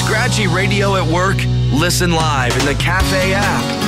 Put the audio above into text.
Scratchy Radio at work? Listen live in the Cafe app.